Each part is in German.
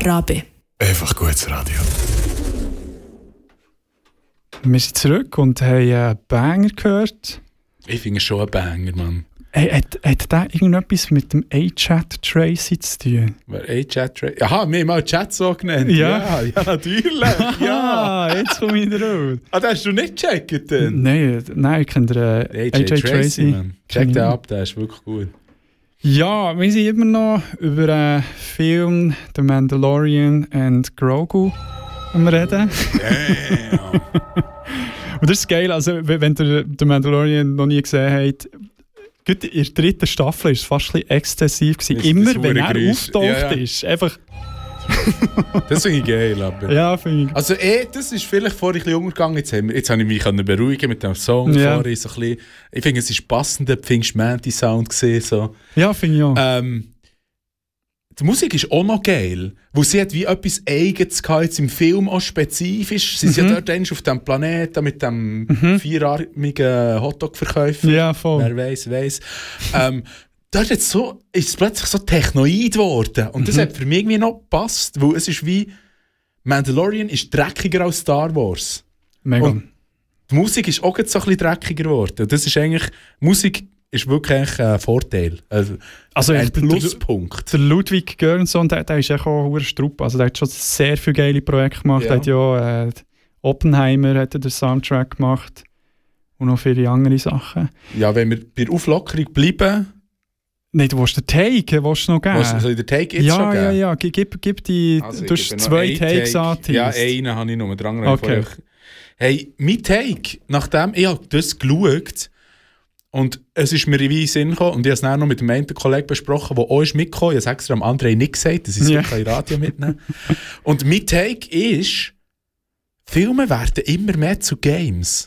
Rabe. Einfach gutes Radio. Wir sind zurück und haben einen Banger gehört. Ich finde es schon ein Banger, Mann. Hey, hat der irgendetwas mit dem A-Chat Tracy zu tun? A-Chat Tracy? Aha, wir haben mal Chat so genannt. Ja, ja natürlich. Ja. Jetzt komme ich drauf. Den hast du nicht gecheckt denn? Nein, ich kenne den AJ Tracy. Man. Check den ab, der ist wirklich gut. Ja, wir sind immer noch über den Film The Mandalorian and Grogu am Reden. Damn. Und das ist geil, also wenn ihr The Mandalorian noch nie gesehen habt, gut, in der dritten Staffel war es fast ein bisschen exzessiv gewesen. Immer wenn er auftaucht ist, einfach... Das finde ich geil, aber... Ja, finde ich. Also das ist vielleicht vorher ein bisschen untergegangen. Jetzt habe ich mich beruhigen mit dem Song. Ja. Vorher so ein bisschen, ich finde, es ist passender Pfingst-Manti-Sound gesehen. So. Ja, finde ich auch. Die Musik ist auch noch geil, weil sie hat wie etwas Eigenes gehabt, jetzt im Film auch spezifisch. Sie sind ja dort auf dem Planeten mit dem vierarmigen Hotdog-Verkäufer. Ja, voll. Wer weiss. Dort ist es plötzlich so technoid geworden. Und das hat für mich irgendwie noch gepasst, weil es ist wie Mandalorian ist dreckiger als Star Wars. Mega. Und die Musik ist auch jetzt so ein bisschen dreckiger geworden. Das ist eigentlich, Musik ist wirklich ein Vorteil. Also ein Pluspunkt. Der Ludwig Göransson, der ist ja auch ein Strupp. Also der hat schon sehr viele geile Projekte gemacht. Ja. Er hat ja Oppenheimer hat den Soundtrack gemacht. Und noch viele andere Sachen. Ja, wenn wir bei der Auflockerung bleiben... Nein, du willst den Take noch geben? Soll ich den Take jetzt schon geben? Ja. Gib die... Also, du hast 2 Takes angeteased. Ja, einen habe ich noch, der andere Okay. Hey, mein Take, nachdem ich das geschaut und es ist mir wie in den Sinn gekommen, und ich habe es dann noch mit dem einen Kollegen besprochen, der auch ist mitgekommen. Ich habe es extra am André nicht gesagt, dass ich es wirklich in Radio mitnehmen. Und mein Take ist, Filme werden immer mehr zu Games.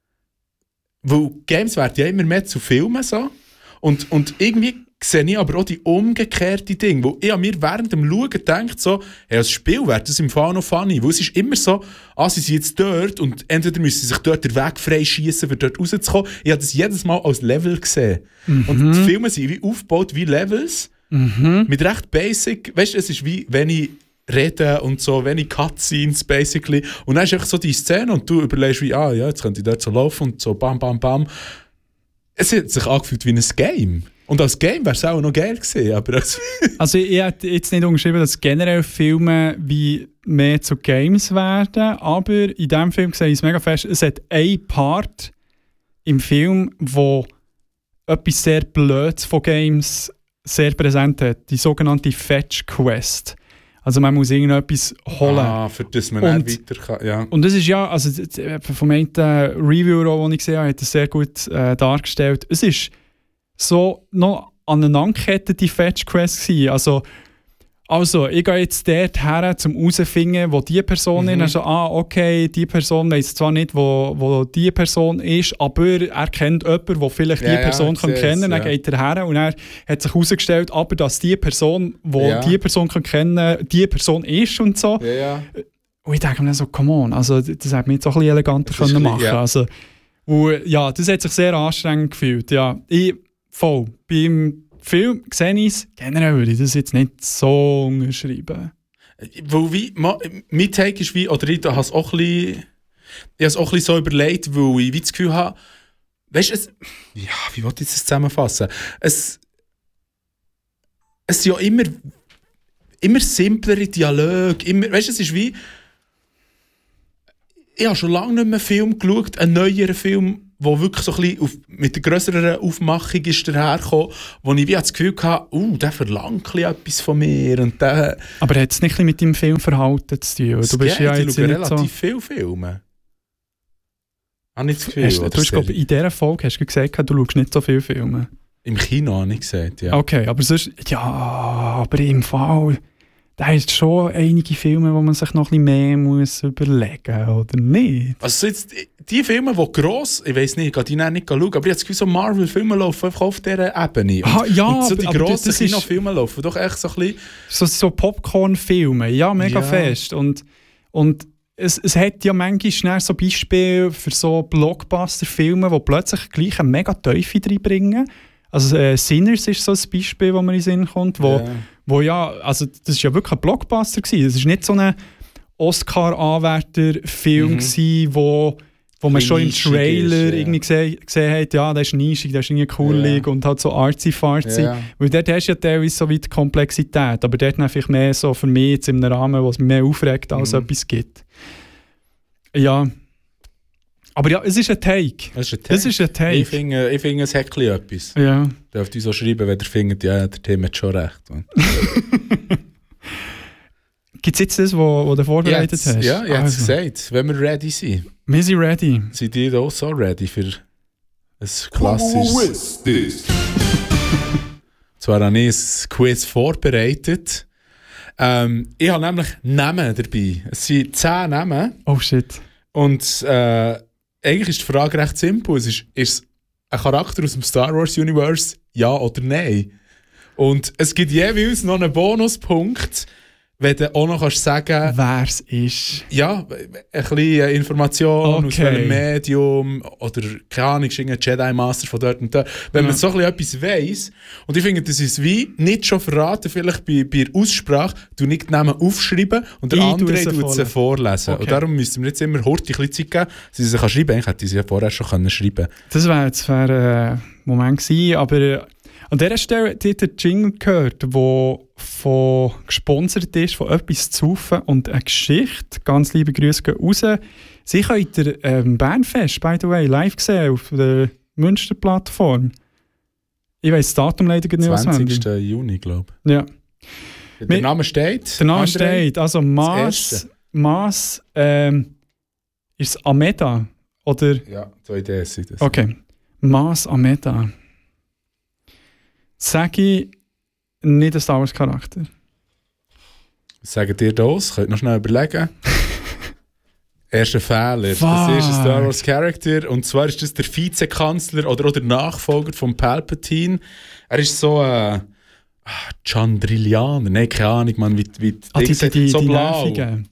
Weil Games werden ja immer mehr zu Filmen so. Und irgendwie sehe ich aber auch die umgekehrte Dinge, wo ich an mir während dem Schauen denke, so, hey, als Spiel wäre das im Fall noch funny, weil es ist immer so, sie sind jetzt dort und entweder müssen sie sich dort den Weg freischießen, um dort rauszukommen. Ich habe das jedes Mal als Level gesehen. Und die Filme sind wie aufgebaut wie Levels, mit recht basic, weißt du, es ist wie, wenn ich rede und so, wenn ich Cutscenes basically, und dann ist einfach so die Szene und du überlegst wie, jetzt könnte ich dort so laufen und so bam, bam, bam. Es hat sich angefühlt wie ein Game. Und als Game wäre es auch noch geil gewesen. Aber also ich hätte jetzt nicht umgeschrieben, dass generell Filme wie mehr zu Games werden, aber in diesem Film sehe ich es mega fest, es hat einen Part im Film, wo etwas sehr Blödes von Games sehr präsent hat, die sogenannte Fetch Quest. Also man muss irgendetwas holen. Für das man dann weiter kann, ja. Und das ist ja, also vom einen Reviewer, den ich gesehen habe, hat das sehr gut dargestellt. Es ist so noch aneinandergekettete Fetch Quest gewesen. Also, ich gehe jetzt dort her, um herauszufinden, wo die Person ist. Also, okay, die Person weiss zwar nicht, wo die Person ist, aber er kennt jemanden, der vielleicht die Person kann kennen kann. Dann geht er her und er hat sich herausgestellt, aber dass die Person, die die Person kann kennen, die Person ist und so. Ja. Und ich denke mir dann so, come on, also, das hätte man jetzt auch ein bisschen eleganter können machen können. Also, das hat sich sehr anstrengend gefühlt. Ja, voll. Beim Film sehe ich es, generell würde ich das jetzt nicht so unterschreiben. Weil mein Take ist wie, oder ich habe es auch ein bisschen so überlegt, weil ich wie das Gefühl habe, weißt du, wie wollte ich das zusammenfassen? Es sind ja immer simplere Dialoge, weißt du, es ist wie, ich habe schon lange nicht mehr einen Film geschaut, einen neueren Film, der wirklich so ein bisschen mit der grösseren Aufmachung ist dahergekommen, wo ich wie das Gefühl hatte, der verlangt etwas von mir. Und der, aber hat es nicht mit deinem Filmverhalten zu tun? Du bist ja jetzt nicht relativ so viele Filme. Habe ich das Gefühl? Du hast, glaub, in dieser Folge hast du gesagt, du schaust nicht so viele Filme. Im Kino habe ich gesagt, ja. Okay, aber sonst, aber im Fall... Da ist schon einige Filme, wo man sich noch ein bisschen mehr muss überlegen muss, oder nicht? Also jetzt, die Filme, die gross, ich weiss nicht, ich gehe die nicht schauen, aber ich habe das Gefühl, so Marvel-Filme laufen einfach auf dieser Ebene. Und so die grossen Kinofilme laufen doch echt so ein bisschen... So Popcorn-Filme, ja, mega fest. Und es hat ja manchmal schnell so Beispiele für so Blockbuster-Filme, die plötzlich gleich eine mega Teufel reinbringen. Also Sinners ist so ein Beispiel, wo man in den Sinn kommt, wo ja, also das ist ja wirklich ein Blockbuster gewesen. Das ist nicht so ein Oscar-Anwärter-Film gewesen, wo man schon im Trailer irgendwie gesehen hat, ja, der ist nischig, der ist irgendwie cool und halt so artsy-fartsy. Weil dort hast du ja teilweise so weit Komplexität, aber dort einfach mehr so für mich jetzt in einem Rahmen, was mich mehr aufregt, als etwas gibt. Ja. Aber ja, es ist ein Take. Es ist ein Take. Ich finde, es hat etwas. Ja. Dürft ihr so schreiben, wenn ihr findet, ja, der Tim hat schon recht. Gibt es jetzt das, was du vorbereitet hast? Ja, ich habe es gesagt, wenn wir ready sind. Wir sind ready. Sind die auch so ready für ein klassisches... Zwar habe ich ein Quiz vorbereitet. Ich habe nämlich Namen dabei. Es sind 10 Namen. Oh shit. Und eigentlich ist die Frage recht simpel. Ist es ein Charakter aus dem Star Wars Universe? Ja oder nein? Und es gibt jeweils noch einen Bonuspunkt, wenn du auch noch kannst sagen, wer es ist. Ja, ein bisschen Information aus welchem Medium oder keine Ahnung, ein Jedi Master von dort und da. Wenn man so ein bisschen etwas weiss, und ich finde, das ist wie nicht schon verraten, vielleicht bei der Aussprache, du nicht die Namen aufschreiben und der andere tut sie vorlesen. Okay. Und darum müssen wir jetzt immer Horti ein bisschen Zeit geben, dass sie schreiben können. Eigentlich hätte sie ja vorher schon schreiben können. Das wäre ein Moment gewesen, aber an dieser Stelle hat der Jingle gehört, der gesponsert ist von etwas zu saufen und eine Geschichte. Ganz liebe Grüße gehen raus. Sie können Bernfest, by the way, live sehen auf der Münster-Plattform. Ich weiss das Datum leider nicht auswendig. 20. Juni, glaube ich. Ja. Der Name steht. Der Name steht. Also Maas ist es Ameda? Oder? Ja, 2D sind das. Okay. Maas Ameda. Sage ich nicht ein Star Wars Charakter. Sagen dir das? Könnt ihr noch schnell überlegen. Erster Fehler. Fuck. Das ist ein Star Wars Charakter. Und zwar ist das der Vizekanzler oder der Nachfolger von Palpatine. Er ist so Chandrilianer. Nein, keine Ahnung, man, wie die so blau. Nervigen.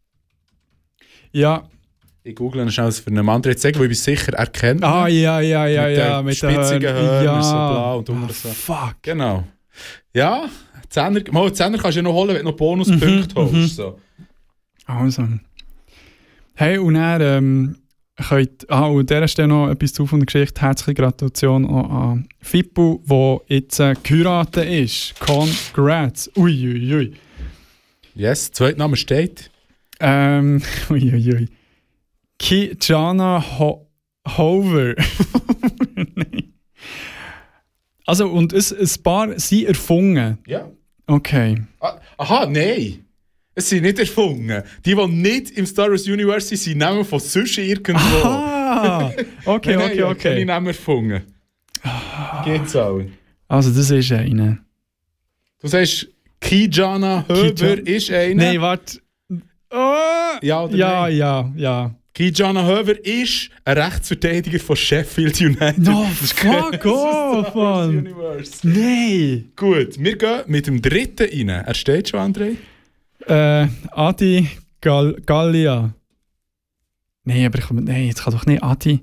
Ja. Ich google schnell für einen anderen jetzt sagen, weil ich bin sicher erkennt. Ah, ja. Mit spitzigen Hörnern, so blau und so. Fuck. Genau. Ja, 10er kannst du ja noch holen, wenn du noch Bonuspunkte holst. So. Also. Hey, und dann könnt und der Stelle noch etwas zu von der Geschichte. Herzliche Gratulation auch an Fippo, der jetzt geheiratet ist. Congrats. Uiuiui. Yes, zweiter Name steht. Uiuiui. Kijana Hover. Nein. Also, und ein paar sind erfunden. Ja. Okay. Aha, nein. Es sind nicht erfunden. Die nicht im Star Wars Universe sind, sind Namen von sonst irgendwo. Ah, okay. Keine Namen erfunden. Geht's auch. Also, das ist einer. Du sagst, Kijana Höver ist einer. Nein, warte. Oh, ja oder nein? Ja. Kijana Höver ist ein Rechtsverteidiger von Sheffield United. No, fuck off, Mann. Nein. Gut, wir gehen mit dem dritten rein. Er steht schon, André? Adi Gallia. Nein, aber jetzt kann doch nicht Adi.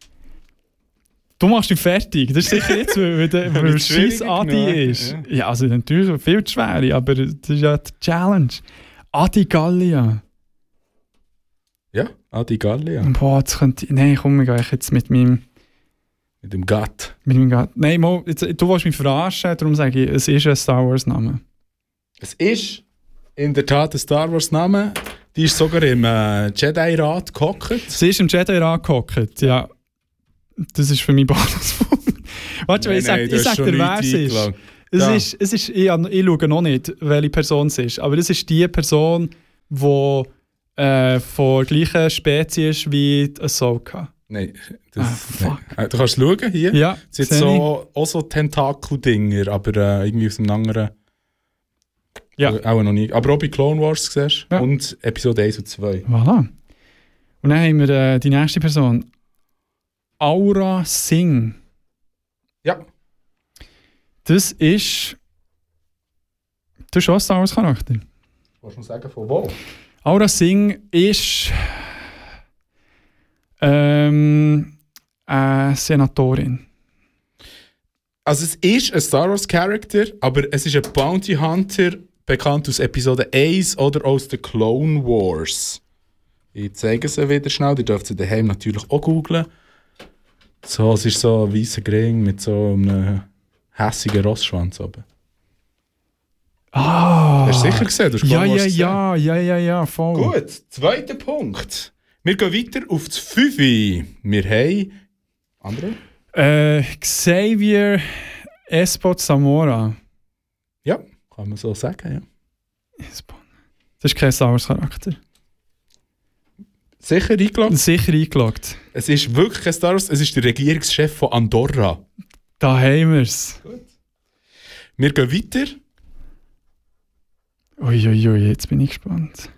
Du machst ihn fertig. Das ist sicher jetzt, weil es scheiß Adi ist. Ja, also natürlich viel zu schwer, aber das ist ja die Challenge. Adi Gallia. Ja, Adi Gallia. Boah, jetzt könnte ich... Nein, komm, wir gehen jetzt mit meinem... Mit dem Gatt. Nein, du willst mich verarschen, darum sage ich, es ist ein Star Wars-Name. Es ist in der Tat ein Star Wars-Name. Die ist sogar im Jedi-Rat gehockt. Sie ist im Jedi-Rat gehockt, ja. Das ist für mich Bonuspunkt. Warte, ich sag dir, wer es ist. Ich schaue noch nicht, welche Person es ist, aber es ist die Person, die von der gleichen Spezies wie Ahsoka. Nein, nein. Du kannst schauen hier. Ja, es sind auch so Tentakel-Dinger, aber irgendwie aus einem anderen... Ja. Auch noch nie. Aber auch bei Clone Wars siehst du. Ja. Und Episode 1 und 2. Voilà. Und dann haben wir die nächste Person. Aura Singh. Ja. Das ist auch ein Star Wars Charakter. Willst du sagen, von wo? Aura Singh ist eine Senatorin. Also es ist ein Star Wars Character, aber es ist ein Bounty Hunter, bekannt aus Episode 1 oder aus den Clone Wars. Ich zeige es wieder schnell, ihr dürft sie daheim natürlich auch googlen. So, es ist so ein weißer Ring mit so einem hässigen Rossschwanz oben. Ah! Hast du sicher gesehen? Du hast Clone Wars gesehen. Ja, voll. Gut, zweiter Punkt. Wir gehen weiter auf das 5. Wir haben... Andere? Xavier Espot Zamora. Ja, kann man so sagen, ja. Espot. Das ist kein Star Wars Charakter. Sicher eingeloggt? Sicher eingeloggt. Es ist wirklich kein Star Wars, es ist der Regierungschef von Andorra. Da haben wir es. Gut. Wir gehen weiter. Uiuiui, jetzt bin ich gespannt.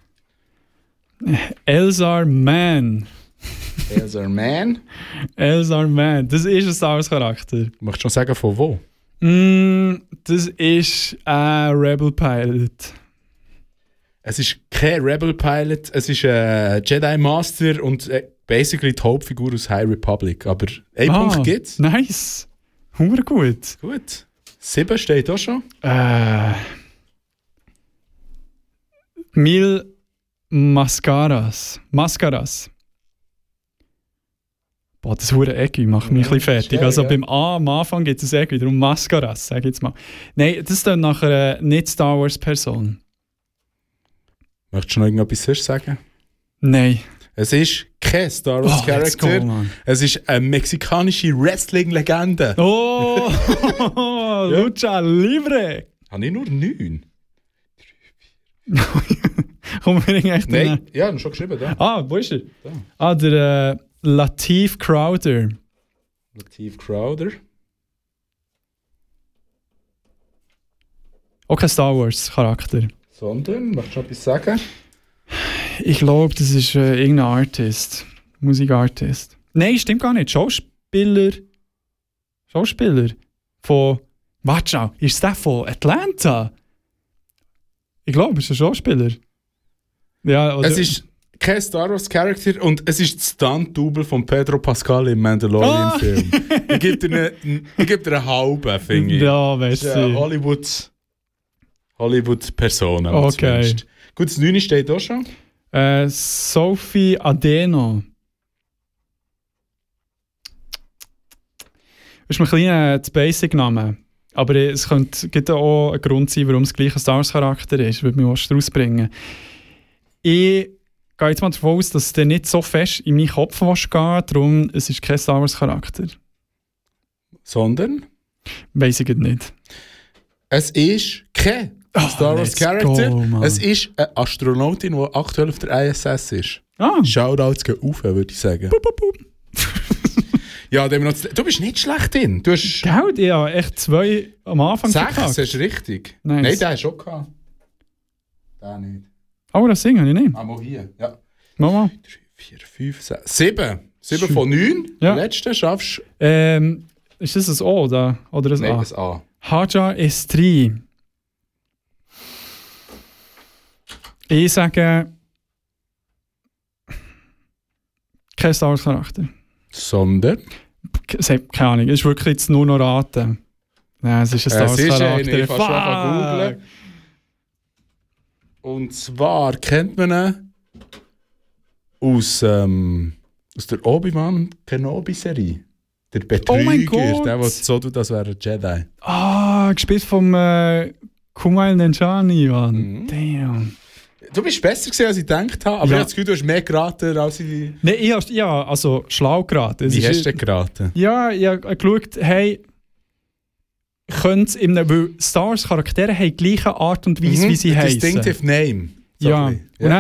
Elzar Mann. Elzar Mann. Elzar Mann. Das ist ein Star Wars Charakter. Möchtest du noch sagen, von wo? Das ist ein Rebel Pilot. Es ist kein Rebel Pilot, es ist ein Jedi Master und basically die Hauptfigur aus High Republic. Aber ein Punkt gibt's. Nice. Hure gut. Gut. 7 steht auch schon. Mil Mascaras. Boah, das hure Eggy macht mich ein bisschen fertig. Schnell, Also ja. beim A am Anfang gibt es ein Eggy, darum Mascaras, sag ich jetzt mal. Nein, das ist dann nach einer nicht-Star Wars-Person. Möchtest du noch irgendetwas sonst sagen? Nein. Es ist kein Star Wars let's go, Character. Mann. Es ist eine mexikanische Wrestling-Legende. Oh, Lucha Libre. Habe ich nur 9? Komm, wir bringen echt Nein, ja, schon geschrieben. Da. wo ist er? Da. Der Lateef Crowder. Lateef Crowder. Auch kein Star Wars Charakter. Sondern, möchtest du noch etwas sagen? Ich glaube, das ist irgendein Artist. Musikartist. Nein, stimmt gar nicht. Schauspieler. Von. Warte schau, ist der von Atlanta? Ich glaube, es ist ein Schauspieler. Ja, oder? Es ist kein Star Wars Character und es ist das Stunt-Double von Pedro Pascal im Mandalorian-Film. Ich gebe dir einen halben, finde ich. Ja, Das ist eine Hollywood-Person. Okay. Zumindest. Gut, das 9 steht auch schon. Sophie Adeno. Das ist ein kleiner Basic-Name. Aber es gibt auch einen Grund sein, warum es gleich ein Star Wars-Charakter ist. Würde mich was rausbringen. Ich gehe jetzt mal davon aus, dass es nicht so fest in meinen Kopf geht. Darum, es ist kein Star Wars-Charakter. Sondern? Weiss ich nicht. Es ist kein Star Wars Character. Es ist eine Astronautin, die aktuell auf der ISS ist. Shoutouts gehen auf, würde ich sagen. Bup, bup, bup. Ja, du bist nicht schlecht drin. Du hast Geld, ja, echt 2 am Anfang 6, verkackt. hast du richtig. Nice. Nein, der hast du schon gehabt. Der nicht. Aber das Singen habe ich nicht. Mal hier, ja. Mama. 3, 4, 5, 6, 7. 7 von 9. Ja. Der letzte schaffst Ist das ein O oder ein Nein, A? das A. Hajar Estri. Ich sage... Kein Star Wars Charakter. Sondern? Keine Ahnung, es ist wirklich jetzt nur noch raten. Nein, es ist ein Star Wars Charakter. Ich kann schon googeln. Und zwar kennt man ihn aus der Obi-Wan Kenobi-Serie. Der Betrüger, Oh mein Gott. der so tut, als wäre er Jedi. Gespielt vom Kumail Nanjiani, Mann. Damn. Du bist besser gewesen, als ich gedacht habe, aber ich habe das Gefühl, du hast mehr geraten, als ich... Nein, also schlau geraten. Wie hast du denn geraten? Ja, ich habe geschaut, hey, weil Star Wars Charaktere haben die gleiche Art und Weise, wie sie heißen. Distinctive Name. So Ja. ein bisschen. Ja.